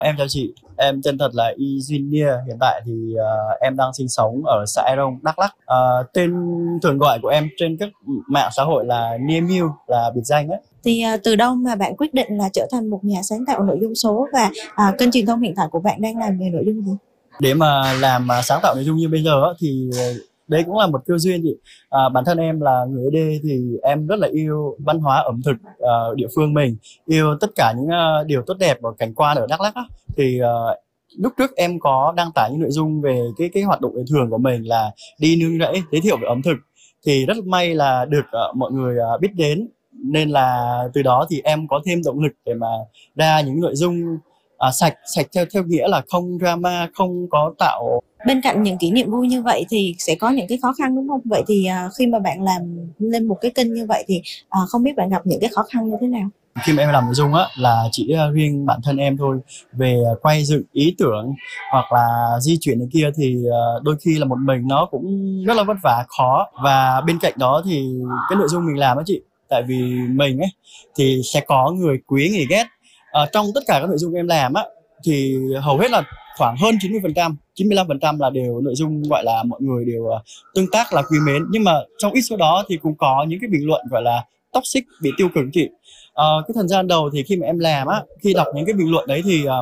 Em chào chị, em tên thật là Y Duy Nia. Hiện tại thì em đang sinh sống ở xã Ehrong, Đắk Lắk. Tên thường gọi của em trên các mạng xã hội là Nia Mew, là biệt danh ấy. Từ đâu mà bạn quyết định là trở thành một nhà sáng tạo nội dung số và kênh truyền thông hiện tại của bạn đang làm về nội dung gì? Để mà làm sáng tạo nội dung như bây giờ á, thì đấy cũng là một cơ duyên chị. Bản thân em là người ED thì em rất là yêu văn hóa ẩm thực địa phương mình, yêu tất cả những điều tốt đẹp và cảnh quan ở Đắk Lắk á. Thì lúc trước em có đăng tải những nội dung về cái hoạt động đời thường của mình là đi nương rẫy, giới thiệu về ẩm thực, thì rất may là được mọi người biết đến, nên là từ đó thì em có thêm động lực để mà ra những nội dung sạch sạch theo theo nghĩa là không drama, không có tạo. Bên cạnh những kỷ niệm vui như vậy thì sẽ có những cái khó khăn đúng không? Vậy thì khi mà bạn làm lên một cái kênh như vậy thì không biết bạn gặp những cái khó khăn như thế nào? Khi mà em làm nội dung á là chỉ riêng bản thân em thôi, về quay dựng ý tưởng hoặc là di chuyển này kia thì đôi khi là một mình nó cũng rất là vất vả, khó. Và bên cạnh đó thì cái nội dung mình làm á chị, tại vì mình ấy thì sẽ có người quý người ghét. Trong tất cả các nội dung em làm á thì hầu hết là khoảng hơn 90%, 95% là đều nội dung gọi là mọi người đều tương tác là quý mến, nhưng mà trong ít số đó thì cũng có những cái bình luận gọi là toxic, bị tiêu cực chị. Cái thời gian đầu thì khi mà em làm á, khi đọc những cái bình luận đấy thì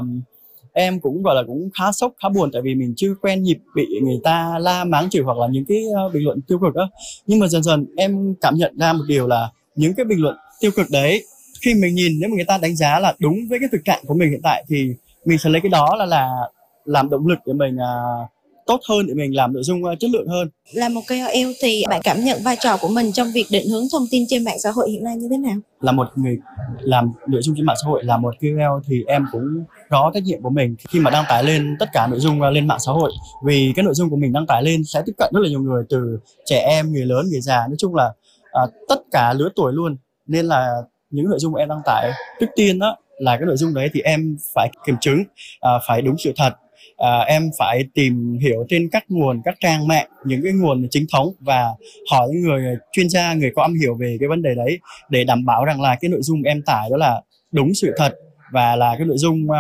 em cũng gọi là cũng khá sốc, khá buồn, tại vì mình chưa quen nhịp bị người ta la mắng chửi hoặc là những cái bình luận tiêu cực á. Nhưng mà dần dần em cảm nhận ra một điều là những cái bình luận tiêu cực đấy, khi mình nhìn, nếu mà người ta đánh giá là đúng với cái thực trạng của mình hiện tại thì mình sẽ lấy cái đó là làm động lực để mình tốt hơn, để mình làm nội dung chất lượng hơn. Là một KOL thì bạn cảm nhận vai trò của mình trong việc định hướng thông tin trên mạng xã hội hiện nay như thế nào? Là một người làm nội dung trên mạng xã hội, là một KOL thì em cũng rõ trách nhiệm của mình khi mà đăng tải lên tất cả nội dung lên mạng xã hội, vì cái nội dung của mình đăng tải lên sẽ tiếp cận rất là nhiều người, từ trẻ em, người lớn, người già, nói chung là tất cả lứa tuổi luôn. Nên là những nội dung em đăng tải, trước tiên đó là cái nội dung đấy thì em phải kiểm chứng, phải đúng sự thật. Em phải tìm hiểu trên các nguồn, các trang mạng, những cái nguồn chính thống, và hỏi những người chuyên gia, người có am hiểu về cái vấn đề đấy, để đảm bảo rằng là cái nội dung em tải đó là đúng sự thật và là cái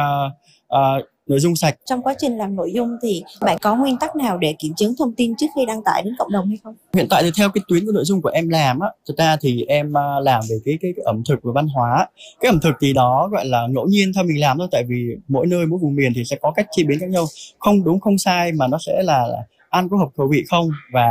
nội dung sạch. Trong quá trình làm nội dung thì bạn có nguyên tắc nào để kiểm chứng thông tin trước khi đăng tải đến cộng đồng hay không? Hiện tại thì theo cái tuyến của nội dung của em làm á, thực ra thì em làm về cái ẩm thực và văn hóa. Cái ẩm thực thì đó gọi là ngẫu nhiên thôi, mình làm thôi, tại vì mỗi nơi, mỗi vùng miền thì sẽ có cách chế biến khác nhau, không đúng không sai, mà nó sẽ là ăn có hợp khẩu vị không, và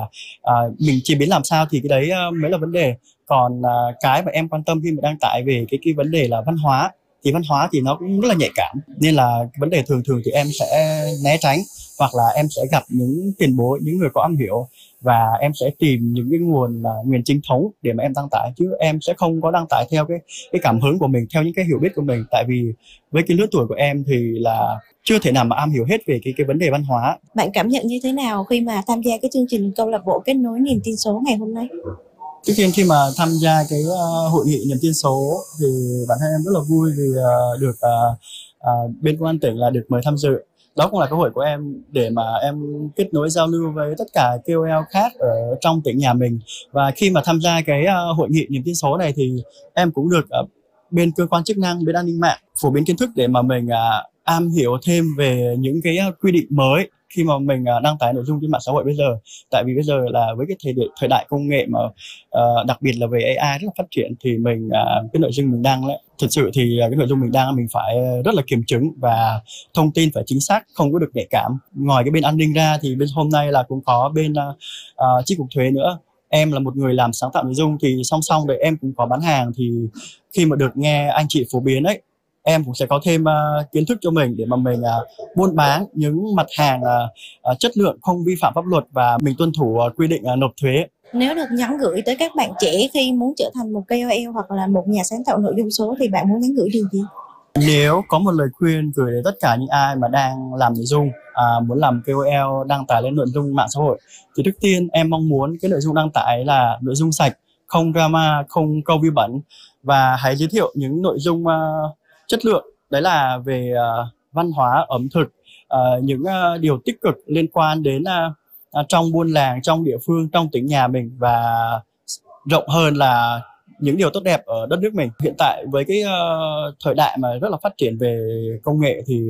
mình chế biến làm sao thì cái đấy mới là vấn đề. Còn cái mà em quan tâm khi mà đăng tải về cái vấn đề là văn hóa, thì văn hóa thì nó cũng rất là nhạy cảm, nên là vấn đề thường thường thì em sẽ né tránh, hoặc là em sẽ gặp những tiền bối, những người có am hiểu, và em sẽ tìm những cái nguồn chính thống để mà em đăng tải, chứ em sẽ không có đăng tải theo cái cảm hứng của mình, theo những cái hiểu biết của mình, tại vì với cái lứa tuổi của em thì là chưa thể nào mà am hiểu hết về cái vấn đề văn hóa. Bạn cảm nhận như thế nào khi mà tham gia cái chương trình câu lạc bộ kết nối niềm tin số ngày hôm nay? Trước tiên khi mà tham gia cái hội nghị niềm tin số thì bản thân em rất là vui vì được bên công an tỉnh là được mời tham dự. Đó cũng là cơ hội của em để mà em kết nối giao lưu với tất cả KOL khác ở trong tỉnh nhà mình. Và khi mà tham gia cái hội nghị niềm tin số này thì em cũng được bên cơ quan chức năng, bên an ninh mạng phổ biến kiến thức để mà mình am hiểu thêm về những cái quy định mới khi mà mình đăng tải nội dung trên mạng xã hội bây giờ. Tại vì bây giờ là với cái thời đại công nghệ mà đặc biệt là về AI rất là phát triển, thì mình cái nội dung mình đăng đấy, thực sự thì cái nội dung mình đăng mình phải rất là kiểm chứng, và thông tin phải chính xác, không có được nhạy cảm. Ngoài cái bên an ninh ra thì bên hôm nay là cũng có bên chi cục thuế nữa. Em là một người làm sáng tạo nội dung thì song song đấy em cũng có bán hàng, thì khi mà được nghe anh chị phổ biến ấy, em cũng sẽ có thêm kiến thức cho mình để mà mình buôn bán những mặt hàng chất lượng, không vi phạm pháp luật, và mình tuân thủ quy định nộp thuế. Nếu được nhắn gửi tới các bạn trẻ khi muốn trở thành một KOL hoặc là một nhà sáng tạo nội dung số thì bạn muốn nhắn gửi điều gì? Nếu có một lời khuyên gửi đến tất cả những ai mà đang làm nội dung, muốn làm KOL, đăng tải lên nội dung mạng xã hội, thì trước tiên em mong muốn cái nội dung đăng tải là nội dung sạch, không drama, không câu view bẩn, và hãy giới thiệu những nội dung chất lượng, đấy là về văn hóa, ẩm thực, những điều tích cực liên quan đến trong buôn làng, trong địa phương, trong tỉnh nhà mình, và rộng hơn là những điều tốt đẹp ở đất nước mình. Hiện tại với cái thời đại mà rất là phát triển về công nghệ thì